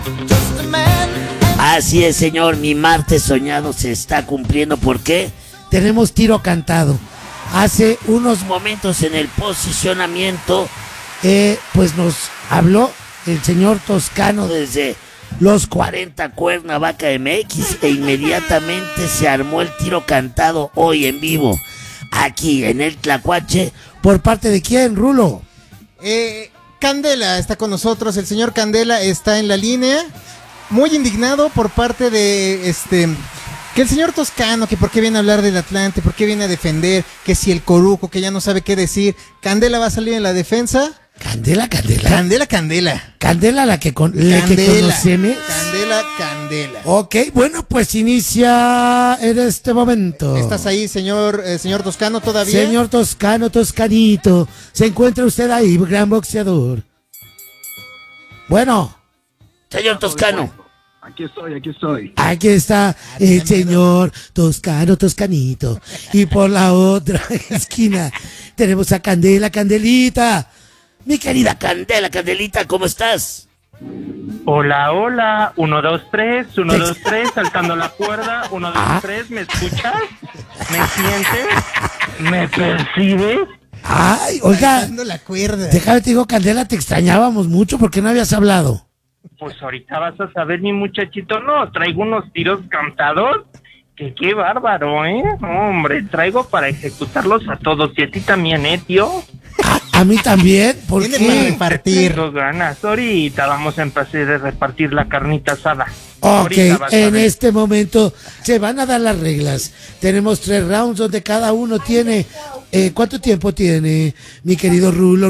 Así es, señor, mi martes soñado se está cumpliendo. ¿Por qué? Tenemos tiro cantado. Hace unos momentos en el posicionamiento, pues nos habló el señor Toscano desde los 40 Cuernavaca MX e inmediatamente se armó el tiro cantado hoy en vivo, aquí en el Tlacuache. ¿Por parte de quién, Rulo? Candela está con nosotros, el señor Candela está en la línea, muy indignado por parte de que el señor Toscano, que por qué viene a hablar del Atlante, por qué viene a defender, que si el Coruco, que ya no sabe qué decir. Candela va a salir en la defensa. Candela. Candela, la que conocemos. Candela. Ok, bueno, pues inicia en este momento. ¿Estás ahí, señor Toscano, todavía? Señor Toscano, Toscanito, ¿se encuentra usted ahí, gran boxeador? Bueno, señor Toscano. Aquí estoy. Aquí está el señor Toscano, Toscanito. Y por la otra esquina tenemos a Candelita. Mi querida Candelita, ¿cómo estás? Hola, 1, 2, 3, 1, 2, 3, saltando la cuerda, 1, 2, 3, ¿me escuchas? ¿Me sientes? ¿Me percibes? Ay, oiga, saltando la cuerda. Déjame te digo, Candela, te extrañábamos mucho, ¿por qué no habías hablado? Pues ahorita vas a saber, mi muchachito, no, traigo unos tiros cantados, que qué bárbaro, No, hombre, traigo para ejecutarlos a todos, y a ti también, tío. A mí también, ¿por Tiene qué? para repartir. Tengo ganas, ahorita vamos a empezar a repartir la carnita asada. Ok, en este momento se van a dar las reglas. Tenemos 3 rounds donde cada uno tiene... ¿cuánto tiempo tiene, mi querido Rulo?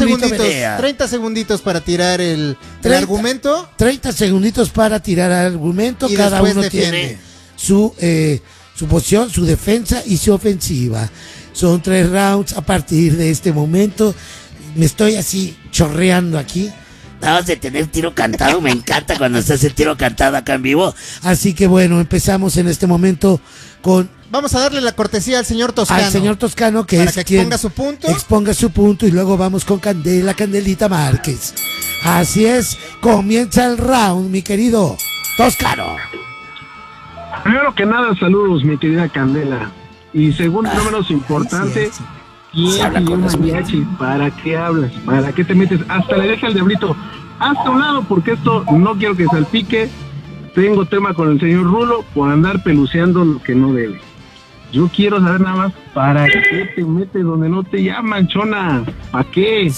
30 segunditos para tirar el argumento. 30 segunditos para tirar el argumento. Y cada uno defiende. tiene su posición, su defensa y su ofensiva. Son 3 rounds a partir de este momento. Me estoy así chorreando aquí. Nada más de tener tiro cantado, me encanta cuando se hace tiro cantado acá en vivo. Así que bueno, empezamos en este momento con... Vamos a darle la cortesía al señor Toscano. Al señor Toscano, que para es que quien exponga su punto. Y luego vamos con Candelita Márquez. Así es, comienza el round, mi querido Toscano. Primero que nada, saludos, mi querida Candela. Y segundo, no menos importante, ¿quién pidió mariachi? ¿Para qué hablas? ¿Para qué te metes? Hasta le deja el diablito hasta un lado, porque esto no quiero que salpique. Tengo tema con el señor Rulo por andar peluceando lo que no debe. Yo quiero saber nada más, ¿para qué te metes donde no te llaman, chona? ¿Para qué?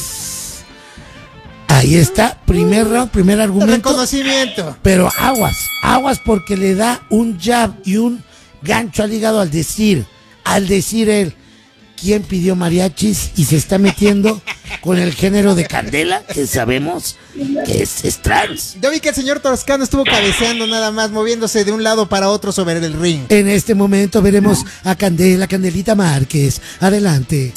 Ahí está, primer round, primer argumento. Reconocimiento. Pero aguas porque le da un jab y un gancho al hígado al decir él quién pidió mariachis y se está metiendo con el género de Candela, que sabemos que es trans. Yo vi que el señor Toscano estuvo cabeceando nada más, moviéndose de un lado para otro sobre el ring. En este momento veremos a Candelita Márquez. Adelante.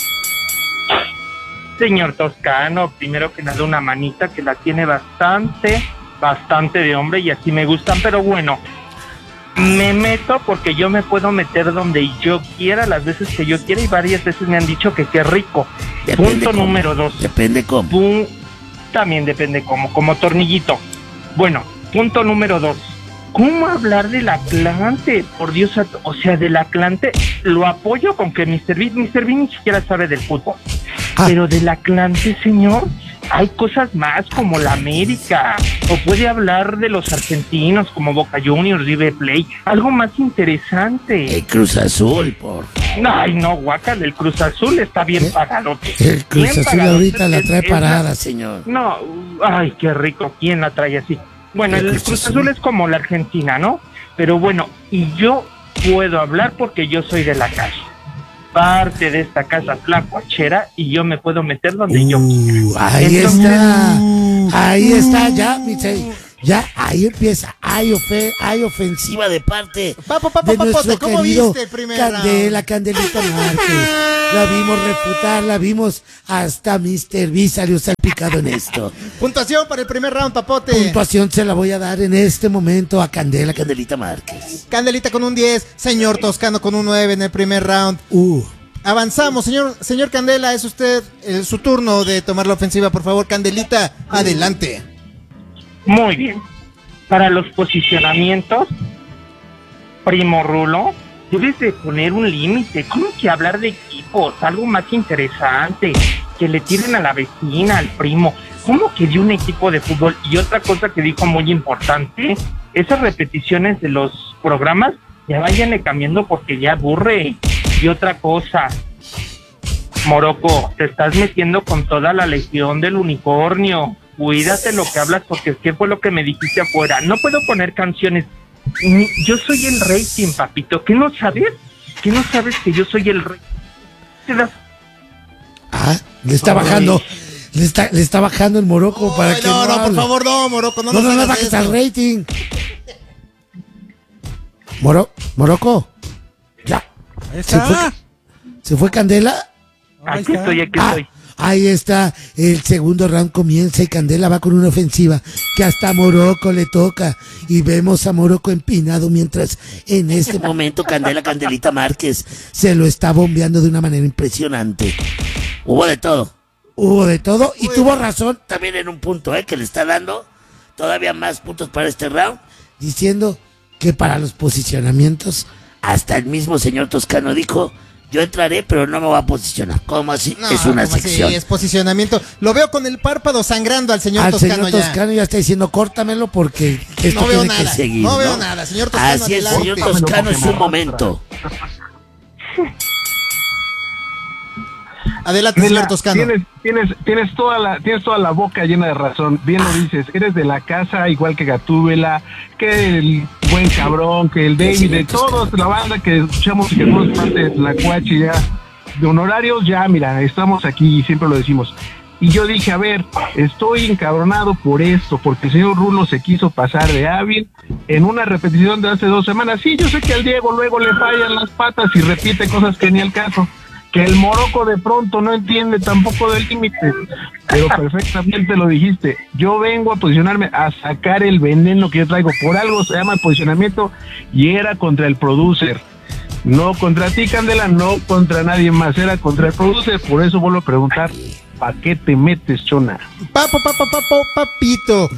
Señor Toscano, primero que nada una manita que la tiene bastante de hombre y así me gustan, pero bueno, me meto porque yo me puedo meter donde yo quiera, las veces que yo quiera y varias veces me han dicho que qué rico. Punto número 2. Depende cómo. También depende cómo, como tornillito. Bueno, punto número 2. ¿Cómo hablar del Atlante? Por Dios, o sea, del Atlante lo apoyo con que Mr. B ni siquiera sabe del fútbol. Pero del Atlante, señor, hay cosas más como la América, o puede hablar de los argentinos como Boca Juniors, River Plate, algo más interesante. El Cruz Azul, por... Ay, no, guácala, el Cruz Azul está bien pagado. El Cruz Azul ahorita la trae parada, señor. No, ay, qué rico, ¿quién la trae así? Bueno, el Cruz Azul es como la Argentina, ¿no? Pero bueno, y yo puedo hablar porque yo soy de la calle. Parte de esta casa tlacuachera y yo me puedo meter donde yo quiera. Ahí está, ya, ahí empieza, hay ofensiva de parte de nuestro ¿cómo querido viste el primer round? Candelita Márquez. La vimos refutar, la vimos hasta Mr. B salió salpicado en esto. Puntuación para el primer round, Papote. Puntuación se la voy a dar en este momento a Candelita Márquez. Candelita con un 10, señor Toscano con un 9 en el primer round. Avanzamos, señor Candela, es usted su turno de tomar la ofensiva, por favor. Candelita, adelante. Muy bien. para los posicionamientos, primo Rulo, debes de poner un límite. ¿Cómo que hablar de equipos? Algo más interesante, que le tiren a la vecina, al primo. ¿Cómo que de un equipo de fútbol? Y otra cosa que dijo muy importante, esas repeticiones de los programas, ya váyanle cambiando porque ya aburre. Y otra cosa, Morocco, te estás metiendo con toda la legión del unicornio. Cuídate lo que hablas, porque ¿qué fue lo que me dijiste afuera? No puedo poner canciones. Yo soy el rating, papito. ¿Qué no sabes? ¿Qué no sabes que yo soy el rey? Le está bajando. Le está bajando el Morocco para que no, hable. por favor, no, Morocco, no bajes al rating. Morocco. Ya. ¿Se fue Candela? Aquí estoy. Ahí está, el segundo round comienza y Candela va con una ofensiva que hasta a Morocco le toca. Y vemos a Morocco empinado mientras en este momento Candelita Márquez se lo está bombeando de una manera impresionante. Hubo de todo y tuvo razón también en un punto, que le está dando todavía más puntos para este round, diciendo que para los posicionamientos, hasta el mismo señor Toscano dijo: yo entraré, pero no me voy a posicionar. ¿Cómo así? No, es una sección. Sí, es posicionamiento. Lo veo con el párpado sangrando al señor Toscano. Al señor Toscano ya está diciendo: córtamelo porque esto no veo tiene nada, que seguir. No veo nada, señor Toscano. Así es, señor Toscano, es un momento. Adelante, señor Toscano. Tienes toda la boca llena de razón. Bien lo dices. Eres de la casa, igual que Gatúbela, que el buen cabrón, que el David, de todos, la banda que escuchamos y que somos parte de la Cuachi ya. De honorarios, ya, mira, estamos aquí y siempre lo decimos. Y yo dije, a ver, estoy encabronado por esto, porque el señor Rulo se quiso pasar de hábil en una repetición de hace 2 semanas. Sí, yo sé que al Diego luego le fallan las patas y repite cosas que ni al caso. Que el Morocco de pronto no entiende tampoco del límite, pero perfectamente lo dijiste. Yo vengo a posicionarme, a sacar el veneno que yo traigo. Por algo se llama posicionamiento y era contra el producer. No contra ti, Candela, no contra nadie más, era contra el producer. Por eso vuelvo a preguntar: ¿para qué te metes, chona? Papito.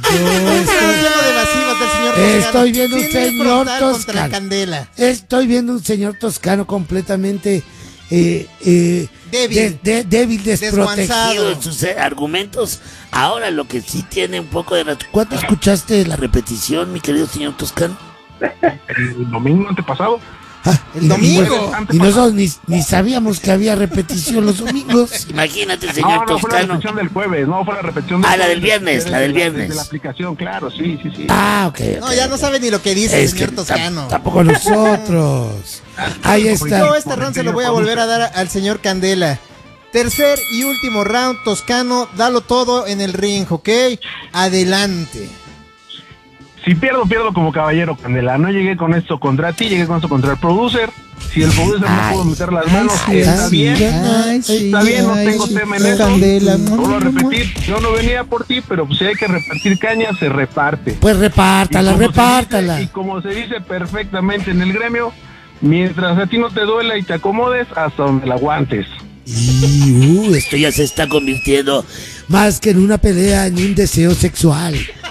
Estoy viendo un señor Toscano. Candela. Estoy viendo un señor Toscano completamente débil, desprotegido en sus argumentos. Ahora lo que sí tiene un poco de... ¿Cuándo escuchaste la repetición, mi querido señor Toscano? El domingo antepasado. El domingo. Y nosotros ni sabíamos que había repetición los domingos. Imagínate, señor Toscano. No fue la repetición del jueves, no fue la repetición del la del viernes, de la aplicación, claro, sí. Ok. No, ya no sabe ni lo que dice el señor Toscano. Tampoco nosotros. Ahí está. Yo este round se lo voy a volver a dar al señor Candela. Tercer y último round, Toscano, dalo todo en el ring, ¿ok? Adelante. Si pierdo como caballero, Candela. No llegué con esto contra ti, llegué con esto contra el producer. Si el producer no pudo meter las manos, está bien, no tengo tema en eso. Candela, vuelvo a repetir, yo no venía por ti, pero pues si hay que repartir caña, se reparte. Pues repártala. Y como se dice perfectamente en el gremio, mientras a ti no te duela y te acomodes, hasta donde la aguantes. Y esto ya se está convirtiendo más que en una pelea, en un deseo sexual.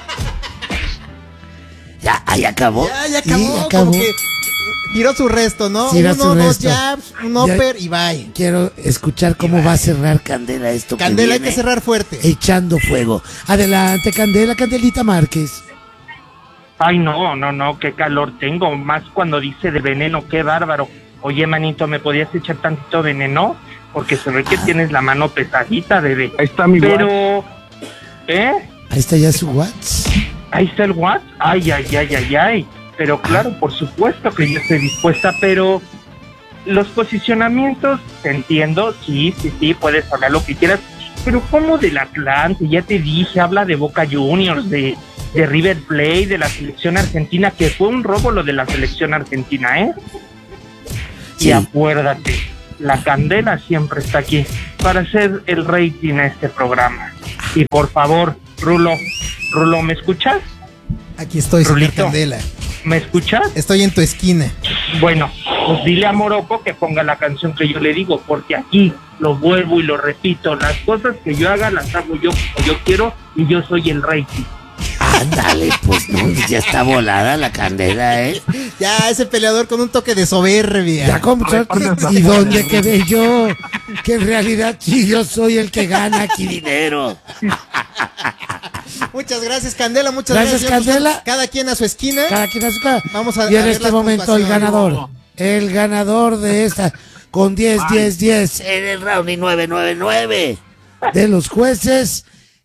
Ya acabó. Ya acabó. Como que tiró su resto, ¿no? Dos jabs, un upper y bye. Quiero escuchar cómo va a cerrar Candela esto. Candela, hay que cerrar fuerte. Echando fuego. Adelante, Candelita Márquez. Ay, no, qué calor tengo. Más cuando dice de veneno, qué bárbaro. Oye, manito, ¿me podías echar tantito veneno? Porque se ve que tienes la mano pesadita, bebé. Ahí está mi Pero, Ahí está ya su WhatsApp. Ahí está el WhatsApp. Ay. Pero claro, por supuesto que yo estoy dispuesta, pero los posicionamientos, te entiendo, sí, puedes hablar lo que quieras, pero como del Atlante, ya te dije, habla de Boca Juniors, de River Plate, de la selección argentina, que fue un robo lo de la selección argentina, Sí. Y acuérdate, la Candela siempre está aquí para hacer el rating a este programa. Y por favor, Rulo, ¿me escuchas? Aquí estoy, señor Candela. ¿Me escuchas? Estoy en tu esquina. Bueno, pues dile a Morocco que ponga la canción que yo le digo, porque aquí lo vuelvo y lo repito, las cosas que yo haga las hago yo como yo quiero y yo soy el rating. Ándale, pues no, ya está volada la Candela, ¿eh? Ya, ese peleador con un toque de soberbia. Ya ¿y dónde quedé yo? Que en realidad sí, yo soy el que gana aquí dinero. Muchas gracias, Candela, muchas Gracias, gracias. Candela. Cada quien a su esquina. Cada quien a su casa. Vamos a Y en ver este las momento puntuaciones. el ganador de esta, con 10 en el round y 9 de los jueces,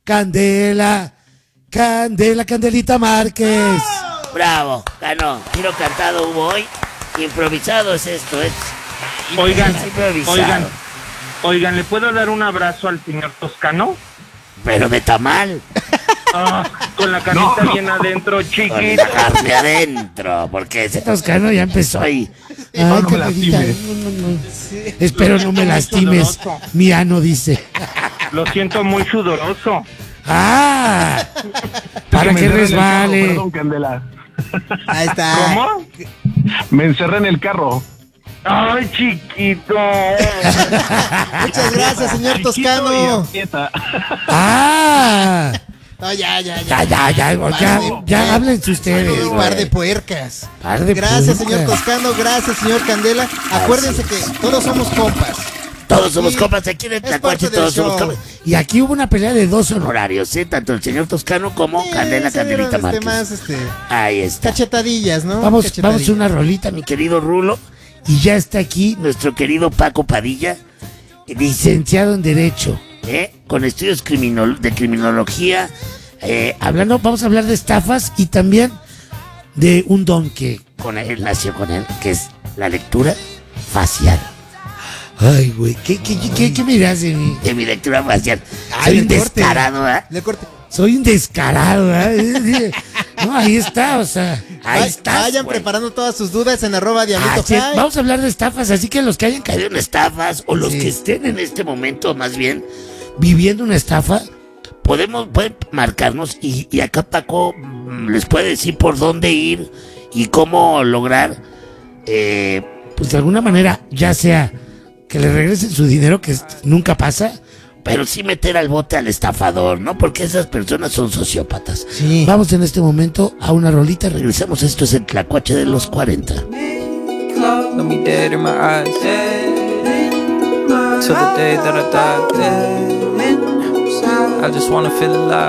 Candelita Márquez. Bravo, ganó. Tiro cantado hubo hoy. Improvisado es esto, es Oigan, improvisado. oigan, ¿le puedo dar un abrazo al señor Toscano? Pero de tamal. Con la carnita bien adentro, Con chiquito. la carne adentro, porque ese Toscano ya empezó ahí. Ay, No me Candelita, lastimes. no. Espero no me lastimes, mi ano dice. Lo siento muy sudoroso. ¡Ah! Para que Me encerré en el carro, resbale. Perdón, Candela. Ahí está. ¿Cómo? Me encerré en el carro. Ay, chiquito. Muchas gracias, señor Chiquito y Toscano. aprieta. ¡Ah! No, ya. Ya háblense ustedes. Un par de güey. puercas. Par de Gracias, puercas. señor Toscano. Gracias, señor Candela. Acuérdense que todos somos compas. Todos somos Y compas aquí en el es Tlacuache, parte del todos somos show. compas. Y aquí hubo una pelea de 2 honorarios, ¿eh? Tanto el señor Toscano como Candelita se dieron, Márquez. más Ahí está. cachetadillas, ¿no? Vamos a Cachetadillas. una rolita, mi querido Rulo. Y ya está aquí nuestro querido Paco Padilla, licenciado en Derecho, con estudios de criminología. Vamos a hablar de estafas y también de un don que nació con él, que es la lectura facial. Ay, güey, ¿qué miras de mi lectura facial? Soy un le corte. descarado, ¿eh? Le corte. Soy un descarado, ¿eh? No, ahí está, o sea, ahí está. Vayan preparando todas sus dudas en @diablito Sí, High. vamos a hablar de estafas, así que los que hayan caído en estafas o los Sí. que estén en este momento más bien viviendo una estafa, pueden marcarnos y acá Paco les puede decir por dónde ir y cómo lograr, pues de alguna manera, ya sea que le regresen su dinero, que nunca pasa, pero sí meter al bote al estafador, ¿no? Porque esas personas son sociópatas. Sí. Vamos en este momento a una rolita, regresamos. Esto es el Tlacuache de los 40. Look me dead in my eyes. Till the day that I die. I just wanna feel alive.